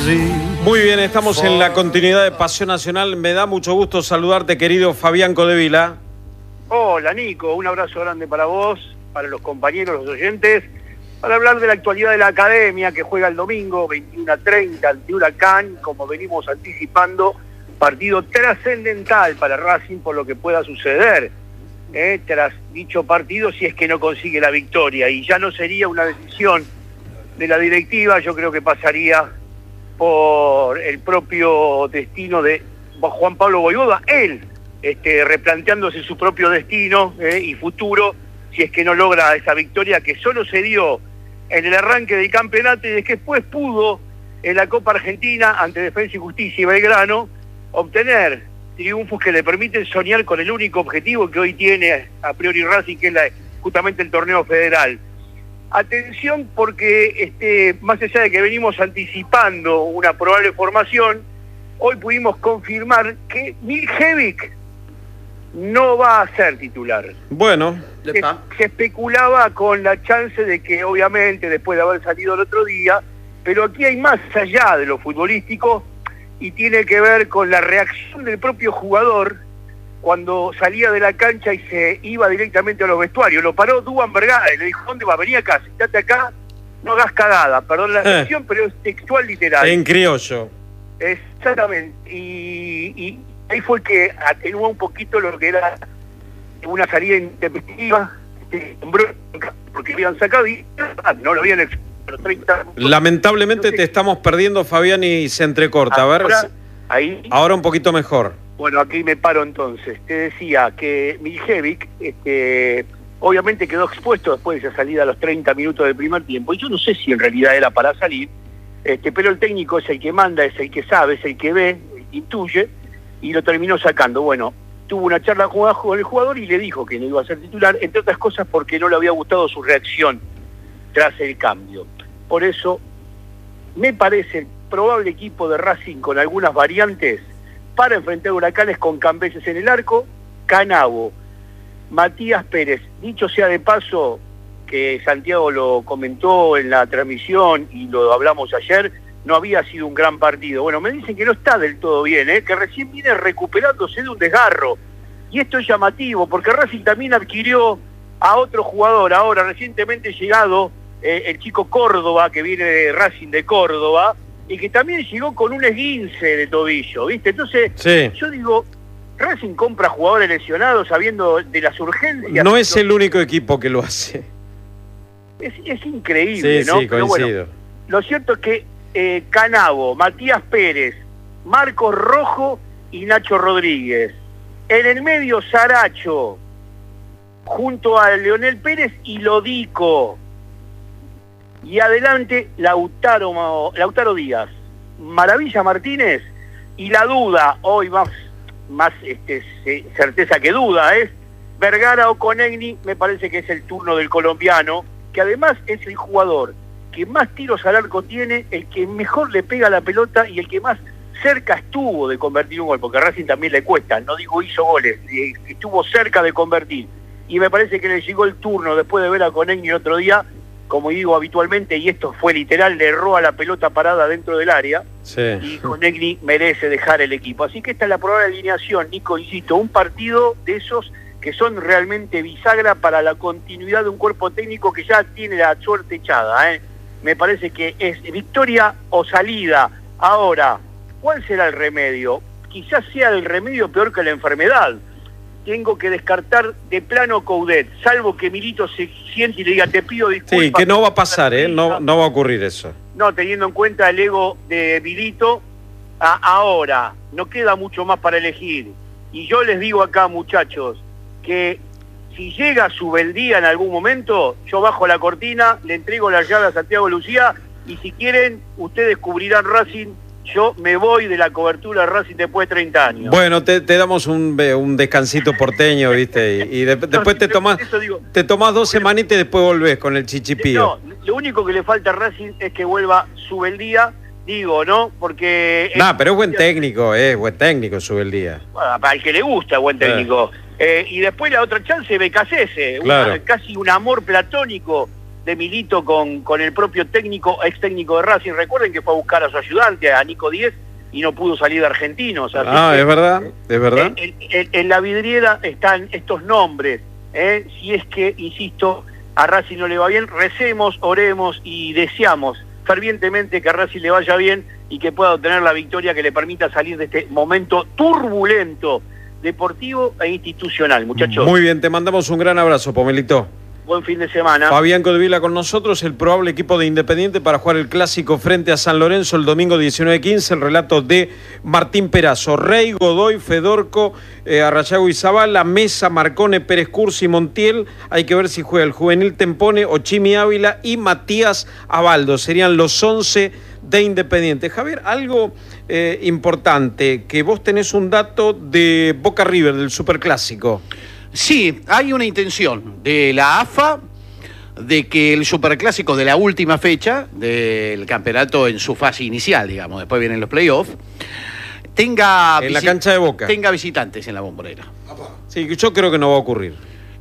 Muy bien, estamos en la continuidad de Pasión Nacional. Me da mucho gusto saludarte, querido Fabián Codevila. Hola, Nico. Un abrazo grande para vos, para los compañeros, los oyentes, para hablar de la actualidad de la Academia, que juega el domingo 21:30 ante Huracán, como venimos anticipando, partido trascendental para Racing por lo que pueda suceder tras dicho partido, si es que no consigue la victoria. Y ya no sería una decisión de la directiva, yo creo que pasaría por el propio destino de Juan Pablo Vojvoda, él replanteándose su propio destino y futuro, si es que no logra esa victoria que solo se dio en el arranque del campeonato y después pudo en la Copa Argentina ante Defensa y Justicia y Belgrano obtener triunfos que le permiten soñar con el único objetivo que hoy tiene a priori Racing, que es justamente el torneo federal. Atención, porque más allá de que venimos anticipando una probable formación, hoy pudimos confirmar que Miljevic no va a ser titular. Bueno, se especulaba con la chance de que, obviamente, después de haber salido el otro día, pero aquí hay más allá de lo futbolístico y tiene que ver con la reacción del propio jugador cuando salía de la cancha y se iba directamente a los vestuarios. Lo paró Duban Vergara y le dijo: ¿dónde va? Vení acá, sentate acá, no hagas cagada. Perdón la expresión, pero es textual, literal. En criollo. Exactamente. Y ahí fue que atenuó un poquito lo que era una salida intempestiva, porque habían sacado y no lo habían expuesto. Lamentablemente te estamos perdiendo, Fabián, y se entrecorta. A ver, ahora un poquito mejor. Bueno, aquí me paro entonces. Te decía que Miljevic obviamente quedó expuesto después de esa salida a los 30 minutos del primer tiempo. Y yo no sé si en realidad era para salir, pero el técnico es el que manda, es el que sabe, es el que ve, el que intuye, y lo terminó sacando. Bueno, tuvo una charla con el jugador y le dijo que no iba a ser titular, entre otras cosas porque no le había gustado su reacción tras el cambio. Por eso, me parece el probable equipo de Racing con algunas variantes para enfrentar Huracanes con Cambeses en el arco, Canavo, Matías Pérez. Dicho sea de paso, que Santiago lo comentó en la transmisión y lo hablamos ayer, no había sido un gran partido. Bueno, me dicen que no está del todo bien, que recién viene recuperándose de un desgarro. Y esto es llamativo, porque Racing también adquirió a otro jugador, ahora recientemente llegado, el chico Córdoba, que viene de Racing de Córdoba, y que también llegó con un esguince de tobillo, ¿viste? Entonces, sí. Yo digo, Racing compra jugadores lesionados sabiendo de las urgencias. No es el único equipo que lo hace. Es increíble, sí, ¿no? Sí, pero coincido. Bueno, lo cierto es que Canavo, Matías Pérez, Marcos Rojo y Nacho Rodríguez. En el medio, Saracho, junto a Leonel Pérez y Lodico. Y adelante, Lautaro Díaz, Maravilla Martínez, y la duda, hoy más certeza que duda, es Vergara o Conegni. Me parece que es el turno del colombiano, que además es el jugador que más tiros al arco tiene, el que mejor le pega la pelota y el que más cerca estuvo de convertir un gol, porque a Racing también le cuesta, no digo hizo goles, estuvo cerca de convertir. Y me parece que le llegó el turno, después de ver a Conegni el otro día, como digo habitualmente, y esto fue literal, le erró a la pelota parada dentro del área, sí. Y Conegni merece dejar el equipo. Así que esta es la probable alineación, Nico, insisto, un partido de esos que son realmente bisagra para la continuidad de un cuerpo técnico que ya tiene la suerte echada. Me parece que es victoria o salida. Ahora, ¿cuál será el remedio? Quizás sea el remedio peor que la enfermedad. Tengo que descartar de plano Coudet, salvo que Milito se siente y le diga: te pido disculpas. Sí, que no va a pasar, no va a ocurrir eso. No, teniendo en cuenta el ego de Milito, ahora no queda mucho más para elegir. Y yo les digo acá, muchachos, que si llega Subeldía en algún momento, yo bajo la cortina, le entrego la llave a Santiago Lucía, y si quieren, ustedes cubrirán Racing. Yo me voy de la cobertura de Racing después de 30 años. Bueno, te damos un descansito porteño, ¿viste? Y después te tomás 2 semanitas y después volvés con el chichipío. No, lo único que le falta a Racing es que vuelva Subeldía, digo, ¿no? Porque... No, pero es buen técnico Subeldía. Bueno, para el que le gusta, buen técnico. Y después la otra chance, Becasese, claro. Casi un amor platónico de Milito con el propio ex técnico de Racing. Recuerden que fue a buscar a su ayudante, a Nico Díez, y no pudo salir de Argentinos. Así que, es verdad, es verdad. En la vidriera están estos nombres. Si es que, insisto, a Racing no le va bien, recemos, oremos y deseamos fervientemente que a Racing le vaya bien y que pueda obtener la victoria que le permita salir de este momento turbulento, deportivo e institucional, muchachos. Muy bien, te mandamos un gran abrazo, Pomelito. Buen fin de semana. Fabián Codevila con nosotros, el probable equipo de Independiente para jugar el clásico frente a San Lorenzo el domingo 19:15, el relato de Martín Perazo, Rey, Godoy, Fedorco, Arrayago y Zabala, Mesa, Marcone, Pérez Cursi, Montiel. Hay que ver si juega el juvenil Tempone, Ochimi Ávila y Matías Abaldo. Serían los 11 de Independiente. Javier, algo importante, que vos tenés un dato de Boca River, del Superclásico. Sí, hay una intención de la AFA de que el Superclásico de la última fecha del campeonato en su fase inicial, digamos, después vienen los playoffs, tenga en la cancha de Boca, tenga visitantes en la Bombonera. Sí, yo creo que no va a ocurrir.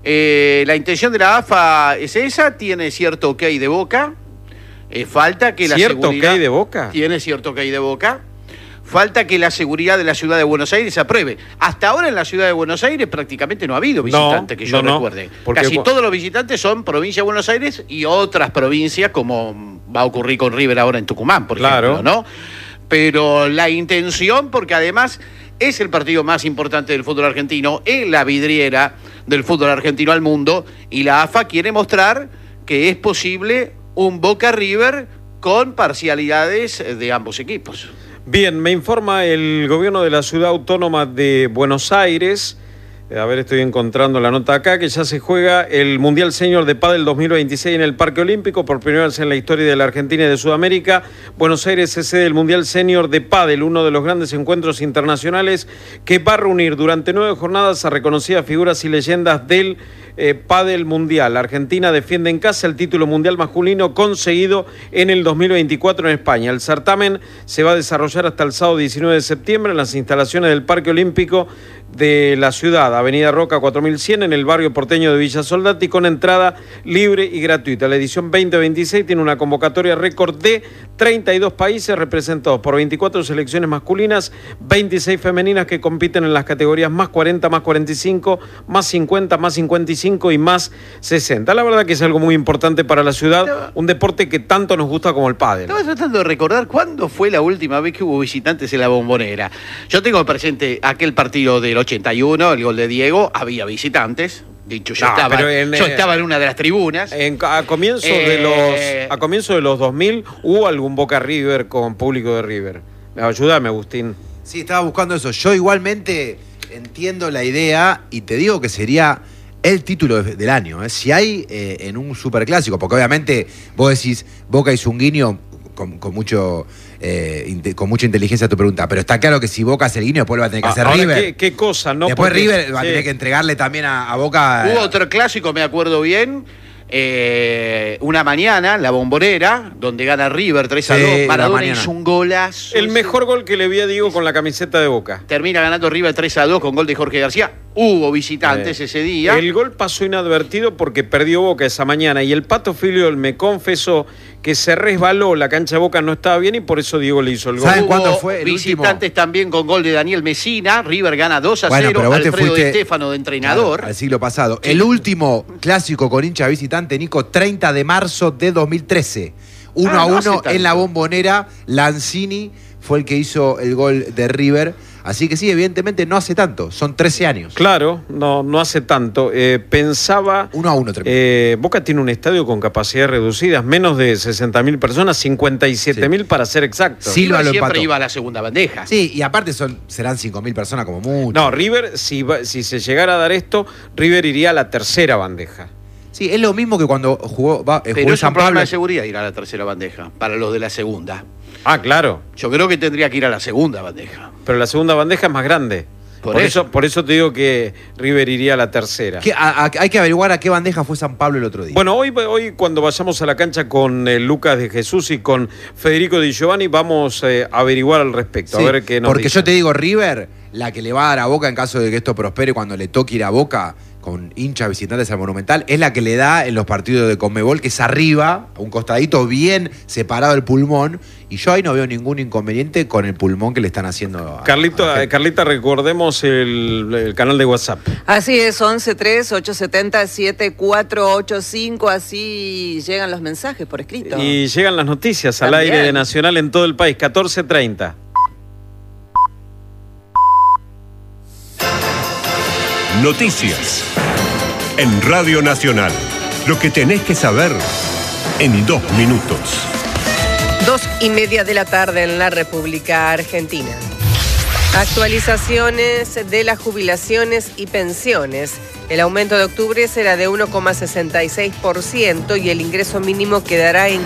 La intención de la AFA es esa, tiene cierto ok de Boca, falta que la ¿Cierto seguridad... ok de Boca? Tiene cierto ok de Boca. Falta que la seguridad de la ciudad de Buenos Aires se apruebe. Hasta ahora en la ciudad de Buenos Aires prácticamente no ha habido visitantes que yo recuerde. Casi todos los visitantes son provincia de Buenos Aires y otras provincias, como va a ocurrir con River ahora en Tucumán, por ejemplo, ¿no? Pero la intención, porque además es el partido más importante del fútbol argentino, es la vidriera del fútbol argentino al mundo, y la AFA quiere mostrar que es posible un Boca River con parcialidades de ambos equipos. Bien, me informa el gobierno de la ciudad autónoma de Buenos Aires, a ver, estoy encontrando la nota acá, que ya se juega el Mundial Senior de Pádel 2026 en el Parque Olímpico, por primera vez en la historia de la Argentina y de Sudamérica. Buenos Aires es sede del Mundial Senior de Pádel, uno de los grandes encuentros internacionales que va a reunir durante 9 jornadas a reconocidas figuras y leyendas del Pádel Mundial. Argentina defiende en casa el título mundial masculino conseguido en el 2024 en España. El certamen se va a desarrollar hasta el sábado 19 de septiembre en las instalaciones del Parque Olímpico de la ciudad, Avenida Roca 4100, en el barrio porteño de Villa Soldati, con entrada libre y gratuita. La edición 2026 tiene una convocatoria récord de 32 países representados por 24 selecciones masculinas, 26 femeninas que compiten en las categorías más 40, más 45, más 50, más 55 y más 60. La verdad que es algo muy importante para la ciudad, un deporte que tanto nos gusta como el pádel. Estaba tratando de recordar cuándo fue la última vez que hubo visitantes en la Bombonera. Yo tengo presente aquel partido del 81, el gol de Diego, había visitantes. Dicho, yo estaba en una de las tribunas. A comienzo de los 2000, ¿hubo algún Boca River con público de River? Ayúdame, Agustín. Sí, estaba buscando eso. Yo igualmente entiendo la idea y te digo que sería el título del año. Si hay en un superclásico, porque obviamente vos decís, Boca hizo un guiño con mucha inteligencia a tu pregunta, pero está claro que si Boca hace el guiño, después lo va a tener que hacer River. ¿Qué cosa? No, después River va a tener que entregarle también a Boca. Hubo otro clásico, me acuerdo bien, una mañana, la Bombonera, donde gana River 3-2. Maradona hizo un golazo. El mejor gol que le vi a Diego con la camiseta de Boca. Termina ganando River 3-2 con gol de Jorge García. Hubo visitantes ese día. El gol pasó inadvertido porque perdió Boca esa mañana, y el Pato Filiol me confesó que se resbaló, la cancha de Boca no estaba bien y por eso Diego le hizo el gol. ¿Saben cuándo fue el visitantes último? También con gol de Daniel Mesina. River gana 2-0. Alfredo Di Stéfano de entrenador. Claro, al siglo pasado. El último clásico con hincha visitante, Nico, 30 de marzo de 2013. 1-1 en la Bombonera. Lanzini fue el que hizo el gol de River. Así que sí, evidentemente no hace tanto, son 13 años. Claro, no hace tanto. Pensaba... 1-1 Boca tiene un estadio con capacidades reducidas, menos de 60.000 personas, 57.000 para ser exacto. Silva siempre iba a la segunda bandeja. Sí, y aparte serán 5.000 personas como mucho. No, River, si se llegara a dar esto, River iría a la tercera bandeja. Sí, es lo mismo que cuando jugó Pero es un problema de seguridad ir a la tercera bandeja, para los de la segunda. Ah, claro. Yo creo que tendría que ir a la segunda bandeja. Pero la segunda bandeja es más grande. Por eso te digo que River iría a la tercera. Hay que averiguar a qué bandeja fue San Pablo el otro día. Bueno, hoy cuando vayamos a la cancha con Lucas de Jesús y con Federico Di Giovanni, vamos a averiguar al respecto. Sí, a ver qué nos porque dicen. Yo te digo, River, la que le va a dar a Boca en caso de que esto prospere cuando le toque ir a Boca, con hinchas visitantes al Monumental, es la que le da en los partidos de Conmebol, que es arriba, a un costadito bien separado del pulmón, y yo ahí no veo ningún inconveniente con el pulmón que le están haciendo a Carlita, recordemos el canal de WhatsApp. Así es, 1138707485, así llegan los mensajes por escrito. Y llegan las noticias al aire de Nacional en todo el país, 14:30. Noticias en Radio Nacional. Lo que tenés que saber en 2 minutos. 2:30 de la tarde en la República Argentina. Actualizaciones de las jubilaciones y pensiones. El aumento de octubre será de 1,66% y el ingreso mínimo quedará en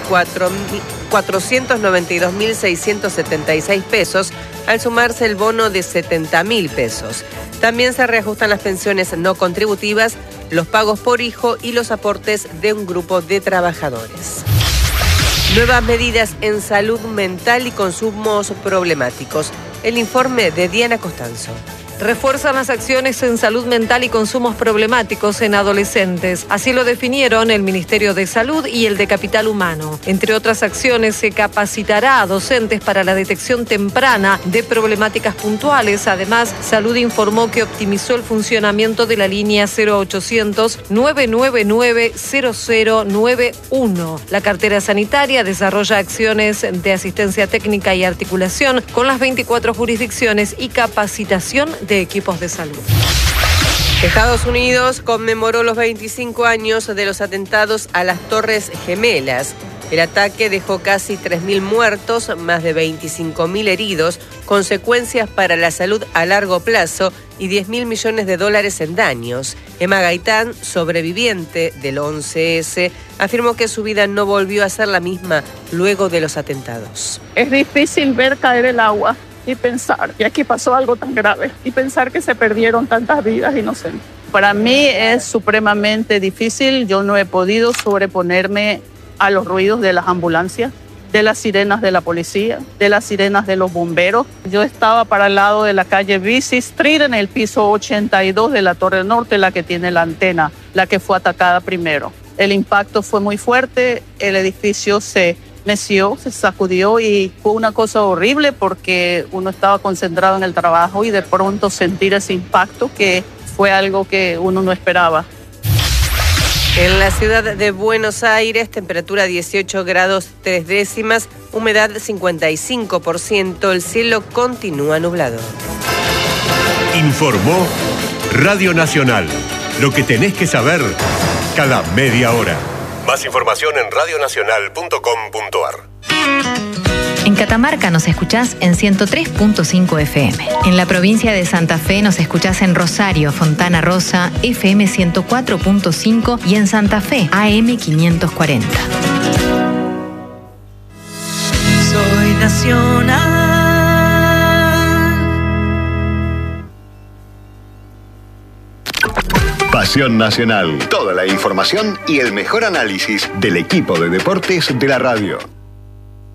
492.676 pesos, al sumarse el bono de 70.000 pesos. También se reajustan las pensiones no contributivas, los pagos por hijo y los aportes de un grupo de trabajadores. Nuevas medidas en salud mental y consumos problemáticos. El informe de Diana Costanzo. Refuerzan las acciones en salud mental y consumos problemáticos en adolescentes. Así lo definieron el Ministerio de Salud y el de Capital Humano. Entre otras acciones, se capacitará a docentes para la detección temprana de problemáticas puntuales. Además, Salud informó que optimizó el funcionamiento de la línea 0800-999-0091. La cartera sanitaria desarrolla acciones de asistencia técnica y articulación con las 24 jurisdicciones y capacitación de equipos de salud. Estados Unidos conmemoró los 25 años de los atentados a las Torres Gemelas. El ataque dejó casi 3.000 muertos, más de 25.000 heridos, consecuencias para la salud a largo plazo y $10.000 millones en daños. Emma Gaitán, sobreviviente del 11S, afirmó que su vida no volvió a ser la misma luego de los atentados. Es difícil ver caer el agua y pensar que aquí pasó algo tan grave y pensar que se perdieron tantas vidas inocentes. Para mí es supremamente difícil. Yo no he podido sobreponerme a los ruidos de las ambulancias, de las sirenas de la policía, de las sirenas de los bomberos. Yo estaba para el lado de la calle Vesey Street, en el piso 82 de la Torre Norte, la que tiene la antena, la que fue atacada primero. El impacto fue muy fuerte, el edificio se meció, se sacudió y fue una cosa horrible porque uno estaba concentrado en el trabajo y de pronto sentir ese impacto que fue algo que uno no esperaba. En la ciudad de Buenos Aires, temperatura 18 grados 3 décimas, humedad 55%, el cielo continúa nublado. Informó Radio Nacional. Lo que tenés que saber cada media hora. Más información en radionacional.com.ar. En Catamarca nos escuchás en 103.5 FM. En la provincia de Santa Fe nos escuchás en Rosario, Fontana Rosa, FM 104.5 y en Santa Fe, AM 540. Soy nacional. Pasión Nacional. Toda la información y el mejor análisis del equipo de deportes de la radio.